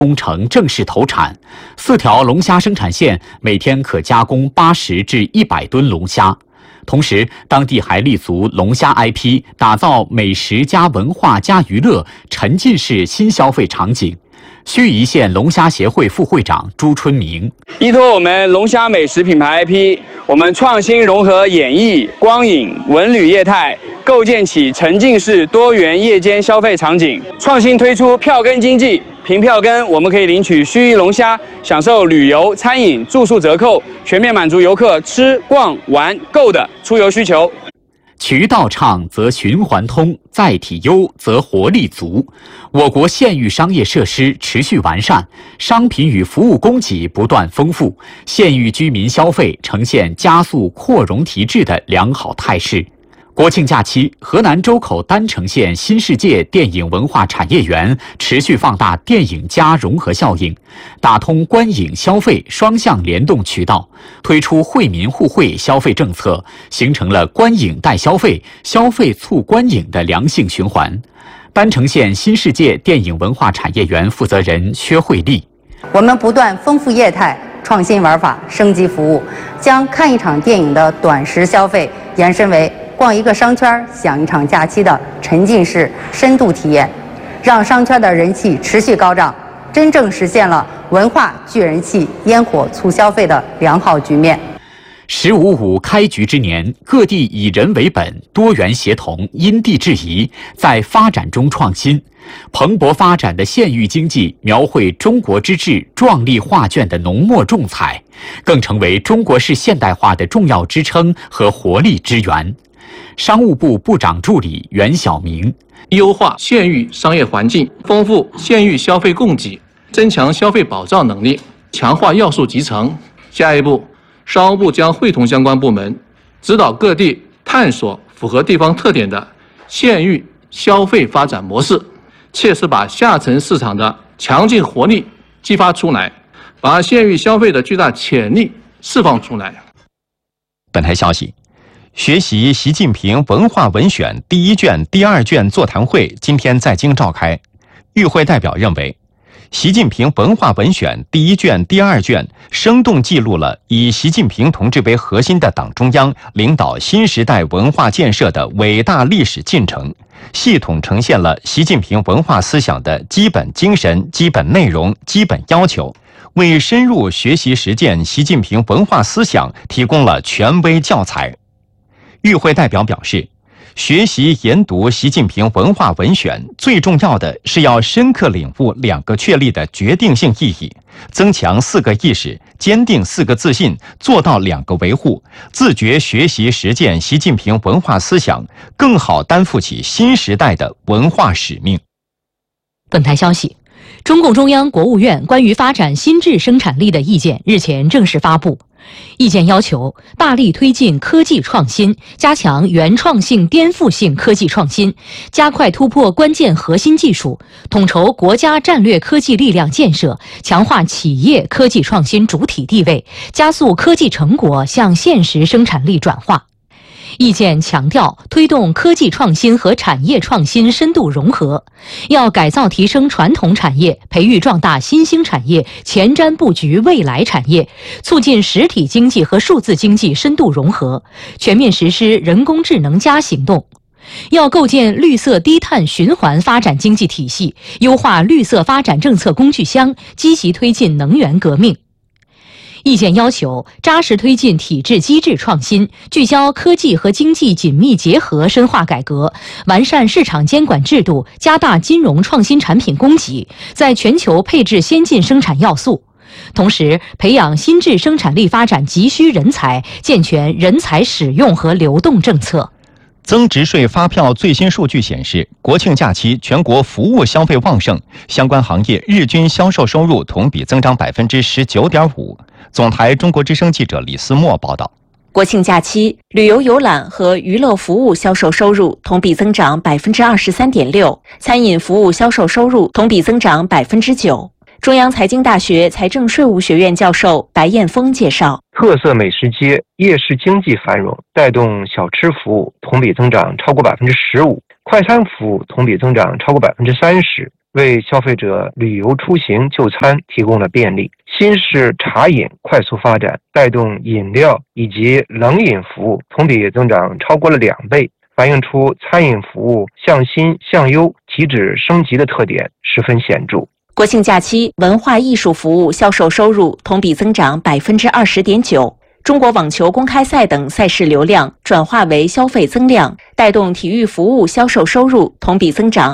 工程正式投产，4条龙虾生产线每天可加工80至100吨龙虾。同时，当地还立足龙虾 IP， 打造美食加文化加娱乐沉浸式新消费场景。盱眙县龙虾协会副会长朱春明： 依托我们龙虾美食品牌 IP， 我们创新融合演艺、光影、文旅业态，构建起沉浸式多元夜间消费场景。创新推出票根经济，凭票根我们可以领取盱眙龙虾，享受旅游、餐饮、住宿折扣，全面满足游客吃、逛、玩、购的出游需求。 渠道畅则循环通，载体优则活力足。我国县域商业设施持续完善，商品与服务供给不断丰富，县域居民消费呈现加速扩容提质的良好态势。国庆假期，河南周口丹城县新世界电影文化产业园持续放大电影加融合效应，打通观影消费双向联动渠道，推出惠民互惠消费政策，形成了观影带消费、消费促观影的良性循环。丹城县新世界电影文化产业园负责人薛慧丽： 我们不断丰富业态，创新玩法，升级服务，将看一场电影的短时消费延伸为逛一个商圈、享一场假期的沉浸式深度体验，让商圈的人气持续高涨，真正实现了文化聚人气、烟火促消费的良好局面。 “15.5”开局之年，各地以人为本，多元协同，因地制宜，在发展中创新。蓬勃发展的县域经济描绘中国之治壮丽画卷的浓墨重彩，更成为中国式现代化的重要支撑和活力之源。商务部部长助理袁晓明： 优化县域商业环境，丰富县域消费供给，增强消费保障能力，强化要素集成。下一步，商务部将会同相关部门，指导各地探索符合地方特点的县域消费发展模式，切实把下沉市场的强劲活力激发出来，把县域消费的巨大潜力释放出来。 本台消息，学习习近平文化文选第1卷、第2卷座谈会今天在京召开。与会代表认为，习近平文化文选第1卷、第2卷生动记录了以习近平同志为核心的党中央领导新时代文化建设的伟大历史进程，系统呈现了习近平文化思想的基本精神、基本内容、基本要求，为深入学习实践习近平文化思想提供了权威教材。与会代表表示，学习研读习近平文化文选，最重要的是要深刻领悟2个确立的决定性意义，增强4个意识，坚定4个自信，做到2个维护，自觉学习实践习近平文化思想，更好担负起新时代的文化使命。 本台消息，中共中央、国务院关于发展新质生产力的意见日前正式发布。意见要求大力推进科技创新，加强原创性、颠覆性科技创新，加快突破关键核心技术，统筹国家战略科技力量建设，强化企业科技创新主体地位，加速科技成果向现实生产力转化。意见强调，推动科技创新和产业创新深度融合，要改造提升传统产业，培育壮大新兴产业，前瞻布局未来产业，促进实体经济和数字经济深度融合，全面实施人工智能加行动。要构建绿色低碳循环发展经济体系，优化绿色发展政策工具箱，积极推进能源革命。意见要求扎实推进体制机制创新，聚焦科技和经济紧密结合深化改革，完善市场监管制度，加大金融创新产品供给，在全球配置先进生产要素。同时，培养新质生产力发展急需人才，健全人才使用和流动政策。 增值税发票最新数据显示，国庆假期全国服务消费旺盛，相关行业日均销售收入同比增长19.5%。总台中国之声记者李思墨报道。 国庆假期，旅游游览和娱乐服务销售收入同比增长23.6%，餐饮服务销售收入同比增长9%。中央财经大学财政税务学院教授白艳峰介绍， 特色美食街、夜市经济繁荣，带动小吃服务同比增长超过15%，快餐服务同比增长超过30%。 为消费者旅游出行就餐提供了便利。新式茶饮快速发展，带动饮料以及冷饮服务同比增长超过了2倍，反映出餐饮服务向新向优、提质升级的特点十分显著。 国庆假期文化艺术服务销售收入同比增长20.9%。中国网球公开赛等赛事流量转化为消费增量，带动体育服务销售收入同比增长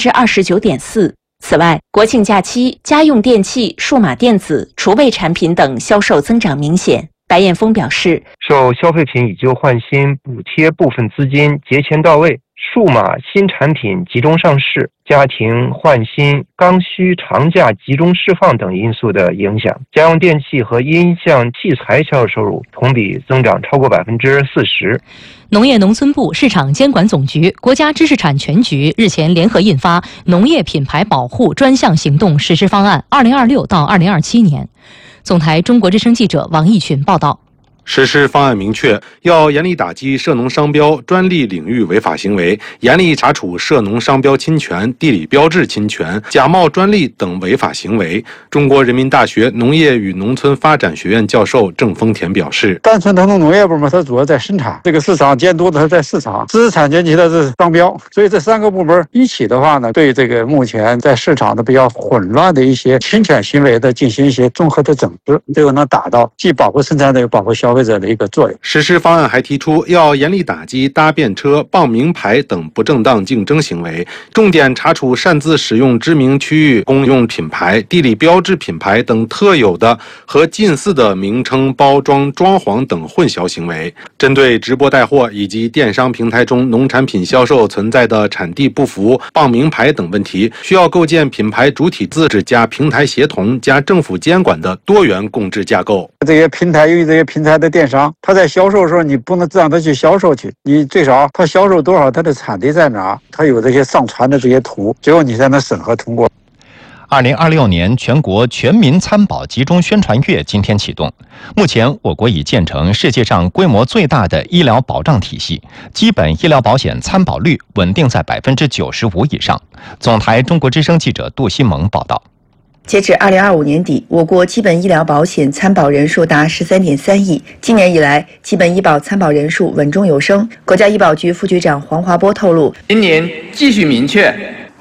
29.4%。此外，国庆假期家用电器、数码电子、厨卫产品等销售增长明显。白彦峰表示， 受消费品以旧换新补贴部分资金节前到位，数码新产品集中上市，家庭换新刚需长假集中释放等因素的影响，家用电器和音像器材销售收入同比增长超过40%。 农业农村部市场监管总局、国家知识产权局日前联合印发《农业品牌保护专项行动实施方案 （2026 到2027年）。总台中国之声记者王义群报道。 实施方案明确，要严厉打击涉农商标、专利领域违法行为，严厉查处涉农商标侵权、地理标志侵权、假冒专利等违法行为。中国人民大学农业与农村发展学院教授郑丰田表示， 单纯腾农业部门它主要在生产，这个市场监督的它在市场，知识产权局的是商标，所以这3个部门一起的话呢，对这个目前在市场的比较混乱的一些侵权行为的进行一些综合的整治，这个能达到既保护生产者又保护消费者的一个作用。 实施方案还提出，要严厉打击搭便车、傍名牌等不正当竞争行为，重点查处擅自使用知名区域公用品牌、地理标志品牌等特有的和近似的名称、包装、装潢等混淆行为。针对直播带货以及电商平台中农产品销售存在的产地不符、傍名牌等问题，需要构建品牌主体自治加平台协同加政府监管的多元共治架构。 这些平台由于这些平台的电商，他在销售的时候，你不能让他去销售去，你最少他销售多少，他的产地在哪，他有这些上传的这些图，最后你才能审核通过。 2026年全国全民参保集中宣传月今天启动。目前，我国已建成世界上规模最大的医疗保障体系，基本医疗保险参保率稳定在95%以上。总台中国之声记者杜新萌报道。 截至2025年底，我国基本医疗保险参保人数达13.3亿。今年以来，基本医保参保人数稳中有升。国家医保局副局长黄华波透露， 今年继续明确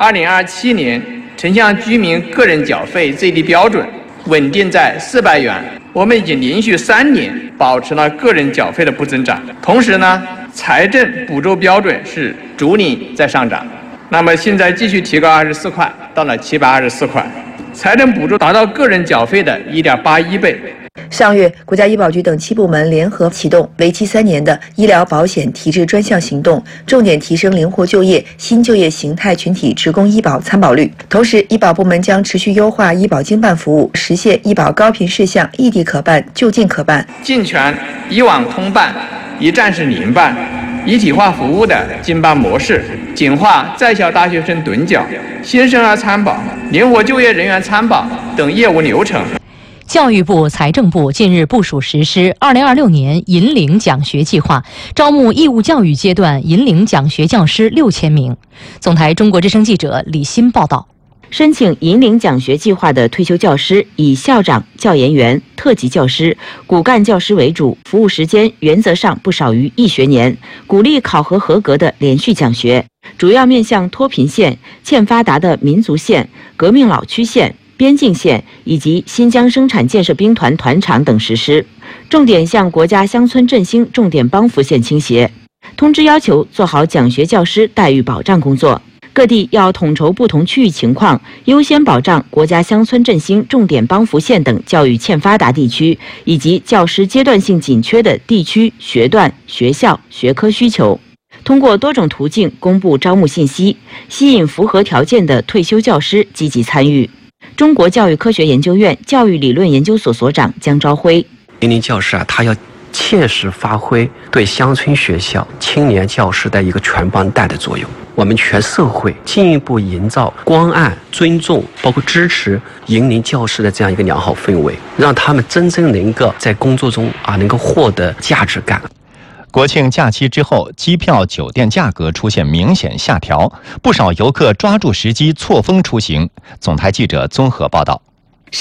2027年城乡居民个人缴费最低标准稳定在400元。我们已经连续3年保持了个人缴费的不增长，同时呢，财政补助标准是逐年在上涨。那么现在继续提高24块，到了724块。财政补助达到个人缴费的1.81倍。 上月，国家医保局等7部门联合启动为期3年的医疗保险提质专项行动，重点提升灵活就业、新就业形态群体职工医保参保率。同时，医保部门将持续优化医保经办服务，实现医保高频事项异地可办、就近可办， 健全医网通办、一站式联办、一体化服务的经办模式，简化在校大学生趸缴、新生儿参保、灵活就业人员参保等业务流程。 教育部、财政部近日部署实施2026年银领奖学计划，招募义务教育阶段银领奖学教师6000名。总台中国之声记者李欣报道。 申请银领奖学计划的退休教师以校长、教研员、特级教师、骨干教师为主，服务时间原则上不少于1学年，鼓励考核合格的连续奖学，主要面向脱贫县、欠发达的民族县、革命老区县、边境县以及新疆生产建设兵团团场等实施，重点向国家乡村振兴重点帮扶县倾斜。通知要求做好奖学教师待遇保障工作，各地要统筹不同区域情况，优先保障国家乡村振兴重点帮扶县等教育欠发达地区以及教师阶段性紧缺的地区、学段、学校、学科需求。通过多种途径公布招募信息，吸引符合条件的退休教师积极参与。中国教育科学研究院教育理论研究所所长姜朝辉， 年龄教师他要切实发挥对乡村学校青年教师的一个全帮带的作用。我们全社会进一步营造关爱、尊重，包括支持银领教师的这样一个良好氛围，让他们真正能够在工作中能够获得价值感。 国庆假期之后，机票、酒店价格出现明显下调，不少游客抓住时机错峰出行。总台记者综合报道。